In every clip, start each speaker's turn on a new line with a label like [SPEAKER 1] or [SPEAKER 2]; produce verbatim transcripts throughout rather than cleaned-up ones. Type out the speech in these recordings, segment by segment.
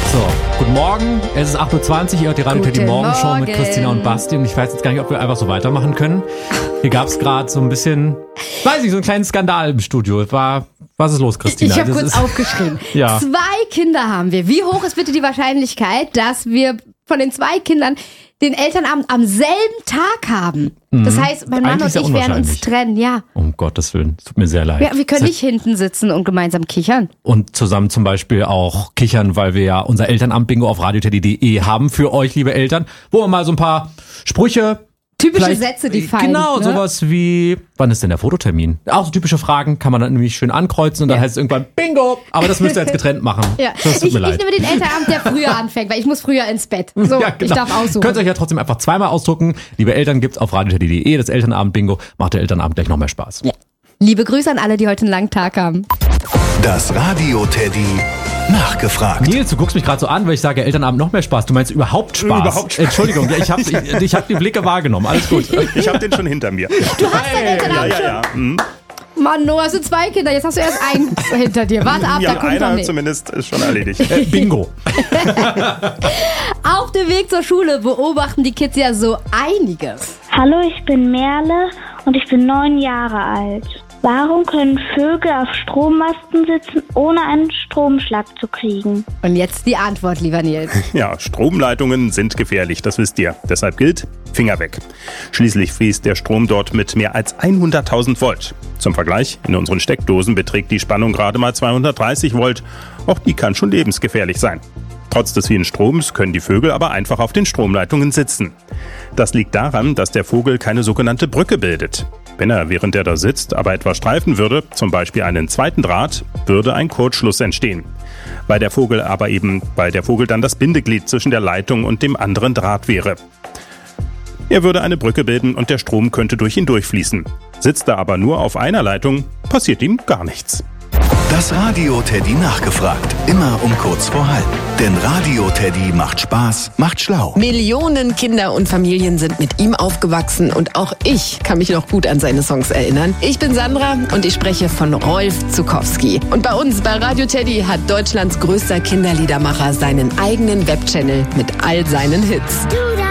[SPEAKER 1] So, guten Morgen, es ist acht Uhr zwanzig, ihr hört die Radio Teddy Morgenshow mit Christina und Basti und ich weiß jetzt gar nicht, ob wir einfach so weitermachen können. Hier gab es gerade so ein bisschen, weiß ich, so einen kleinen Skandal im Studio. War, was ist los, Christina?
[SPEAKER 2] Ich habe kurz
[SPEAKER 1] ist,
[SPEAKER 2] aufgeschrieben.
[SPEAKER 1] Ja.
[SPEAKER 2] Zwei Kinder haben wir. Wie hoch ist bitte die Wahrscheinlichkeit, dass wir von den zwei Kindern den Elternabend am selben Tag haben? Das heißt, mein Mann und ich werden uns trennen, ja.
[SPEAKER 1] Um Gottes Willen, es tut mir sehr leid.
[SPEAKER 2] Ja, wir können nicht hinten sitzen und gemeinsam kichern.
[SPEAKER 1] Und zusammen zum Beispiel auch kichern, weil wir ja unser Elternabend-Bingo auf radioteddy punkt de haben für euch, liebe Eltern, wo wir mal so ein paar Sprüche...
[SPEAKER 2] Typische Sätze, die fallen.
[SPEAKER 1] Genau,
[SPEAKER 2] ne?
[SPEAKER 1] Sowas wie, wann ist denn der Fototermin? Auch so typische Fragen kann man dann nämlich schön ankreuzen und dann ja. heißt es irgendwann Bingo. Aber das müsst ihr jetzt getrennt machen.
[SPEAKER 2] Ja.
[SPEAKER 1] Das tut
[SPEAKER 2] ich,
[SPEAKER 1] mir leid.
[SPEAKER 2] Ich nehme den Elternabend, der früher anfängt, weil ich muss früher ins Bett. So,
[SPEAKER 1] ja, genau.
[SPEAKER 2] Ich darf aussuchen.
[SPEAKER 1] Könnt ihr euch ja trotzdem einfach zweimal ausdrucken. Liebe Eltern, gibt's auf radioteddy punkt de, das Elternabend-Bingo. Macht der Elternabend gleich noch mehr Spaß. Ja.
[SPEAKER 2] Liebe Grüße an alle, die heute einen langen Tag haben.
[SPEAKER 3] Das Radio-Teddy nachgefragt.
[SPEAKER 1] Nils, du guckst mich gerade so an, weil ich sage, Elternabend noch mehr Spaß. Du meinst überhaupt Spaß?
[SPEAKER 4] Überhaupt Spaß.
[SPEAKER 1] Entschuldigung, ich habe ich, ich hab die Blicke wahrgenommen. Alles gut.
[SPEAKER 4] Ich habe den schon hinter mir.
[SPEAKER 2] Du hast deinen Elternabend
[SPEAKER 4] Ja, ja, ja.
[SPEAKER 2] schon. Mann, Noah, hast du zwei Kinder, jetzt hast du erst einen hinter dir. Warte ab,
[SPEAKER 4] Ja,
[SPEAKER 2] da kommt
[SPEAKER 4] einer
[SPEAKER 2] noch nicht.
[SPEAKER 4] zumindest ist schon erledigt.
[SPEAKER 1] Äh, Bingo.
[SPEAKER 2] Auf dem Weg zur Schule beobachten die Kids ja so einiges.
[SPEAKER 5] Hallo, ich bin Merle und ich bin neun Jahre alt. Warum können Vögel auf Strommasten sitzen, ohne einen Stromschlag zu kriegen?
[SPEAKER 2] Und jetzt die Antwort, lieber Nils.
[SPEAKER 4] Ja, Stromleitungen sind gefährlich, das wisst ihr. Deshalb gilt, Finger weg. Schließlich fließt der Strom dort mit mehr als hunderttausend Volt. Zum Vergleich, in unseren Steckdosen beträgt die Spannung gerade mal zweihundertdreißig Volt. Auch die kann schon lebensgefährlich sein. Trotz des vielen Stroms können die Vögel aber einfach auf den Stromleitungen sitzen. Das liegt daran, dass der Vogel keine sogenannte Brücke bildet. Wenn er, während er da sitzt, aber etwas streifen würde, zum Beispiel einen zweiten Draht, würde ein Kurzschluss entstehen. Weil der Vogel aber eben, weil der Vogel dann das Bindeglied zwischen der Leitung und dem anderen Draht wäre. Er würde eine Brücke bilden und der Strom könnte durch ihn durchfließen. Sitzt er aber nur auf einer Leitung, passiert ihm gar nichts.
[SPEAKER 3] Das Radio-Teddy nachgefragt. Immer um kurz vor halb. Denn Radio-Teddy macht Spaß, macht schlau.
[SPEAKER 6] Millionen Kinder und Familien sind mit ihm aufgewachsen und auch ich kann mich noch gut an seine Songs erinnern. Ich bin Sandra und ich spreche von Rolf Zuckowski. Und bei uns bei Radio Teddy hat Deutschlands größter Kinderliedermacher seinen eigenen Webchannel mit all seinen Hits.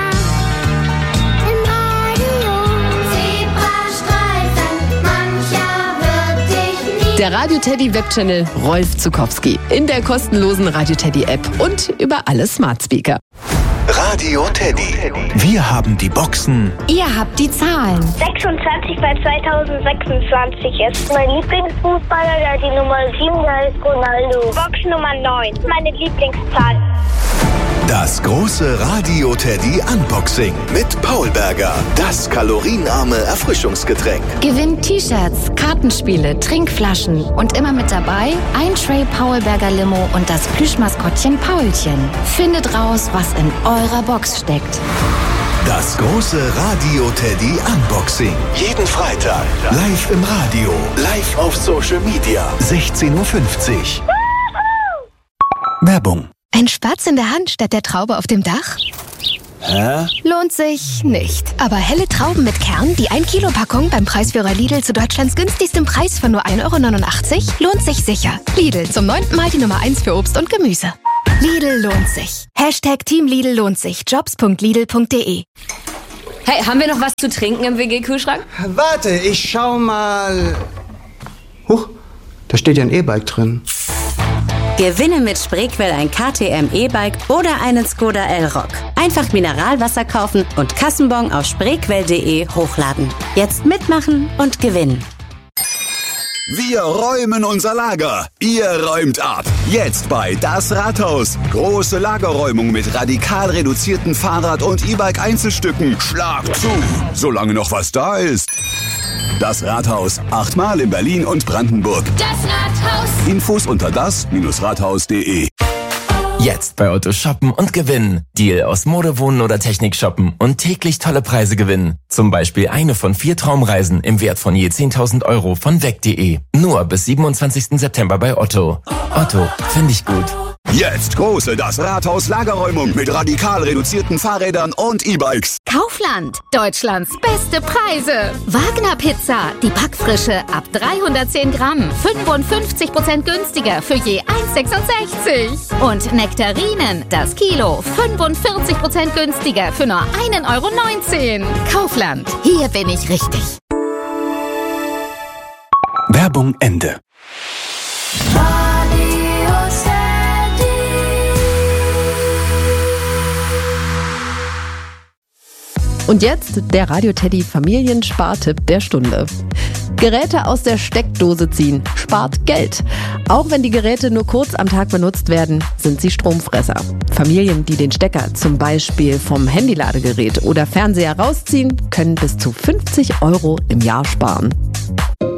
[SPEAKER 6] Der Radio Teddy Webchannel Rolf Zuckowski in der kostenlosen Radio Teddy App und über alle Smart Speaker.
[SPEAKER 3] Radio Teddy. Wir haben die Boxen.
[SPEAKER 2] Ihr habt die Zahlen.
[SPEAKER 5] sechsundzwanzig bei zweitausendsechsundzwanzig ist mein Lieblingsfußballer, der die Nummer sieben, der ist Ronaldo. Box Nummer neun, meine Lieblingszahl.
[SPEAKER 3] Das große Radio Teddy Unboxing mit Paul Berger. Das kalorienarme Erfrischungsgetränk.
[SPEAKER 7] Gewinnt T-Shirts, Kartenspiele, Trinkflaschen und immer mit dabei ein Tray Paul Berger Limo und das Plüschmaskottchen Paulchen. Findet raus, was in eurer Box steckt.
[SPEAKER 3] Das große Radio Teddy Unboxing. Jeden Freitag. Live im Radio. Live auf Social Media. sechzehn Uhr fünfzig. Werbung.
[SPEAKER 7] Ein Spatz in der Hand statt der Traube auf dem Dach?
[SPEAKER 3] Hä?
[SPEAKER 7] Lohnt sich nicht. Aber helle Trauben mit Kern, die ein Kilo Packung beim Preisführer Lidl zu Deutschlands günstigstem Preis von nur ein Euro neunundachtzig, lohnt sich sicher. Lidl, zum neunten Mal die Nummer eins für Obst und Gemüse. Lidl lohnt sich. Hashtag Team Lidl lohnt sich. Jobs punkt lidl punkt de.
[SPEAKER 8] Hey, haben wir noch was zu trinken im W G-Kühlschrank?
[SPEAKER 9] Warte, ich schau mal. Huch, da steht ja ein E-Bike drin.
[SPEAKER 10] Gewinne mit Spreequell ein K T M E-Bike oder einen Skoda Elroq. Einfach Mineralwasser kaufen und Kassenbon auf spreequell punkt de hochladen. Jetzt mitmachen und gewinnen.
[SPEAKER 3] Wir räumen unser Lager. Ihr räumt ab. Jetzt bei Das Rathaus. Große Lagerräumung mit radikal reduzierten Fahrrad- und E-Bike-Einzelstücken. Schlag zu, solange noch was da ist. Das Rathaus. Achtmal in Berlin und Brandenburg.
[SPEAKER 7] Das Rathaus.
[SPEAKER 3] Infos unter das Rathaus punkt de.
[SPEAKER 11] Jetzt bei Otto shoppen und gewinnen. Deal aus Mode, Wohnen oder Technik shoppen und täglich tolle Preise gewinnen. Zum Beispiel eine von vier Traumreisen im Wert von je zehntausend Euro von weg punkt de. Nur bis siebenundzwanzigsten September bei Otto. Otto, finde ich gut.
[SPEAKER 3] Jetzt große Das Rathaus Lagerräumung mit radikal reduzierten Fahrrädern und E-Bikes.
[SPEAKER 12] Kaufland, Deutschlands beste Preise. Wagner Pizza, die Backfrische ab dreihundertzehn Gramm, fünfundfünfzig Prozent günstiger für je eins sechsundsechzig. Und Nektarinen, das Kilo, fünfundvierzig Prozent günstiger für nur ein Euro neunzehn. Kaufland, hier bin ich richtig.
[SPEAKER 3] Werbung Ende.
[SPEAKER 6] Und jetzt der Radio Teddy Familienspartipp der Stunde. Geräte aus der Steckdose ziehen spart Geld. Auch wenn die Geräte nur kurz am Tag benutzt werden, sind sie Stromfresser. Familien, die den Stecker zum Beispiel vom Handyladegerät oder Fernseher rausziehen, können bis zu fünfzig Euro im Jahr sparen.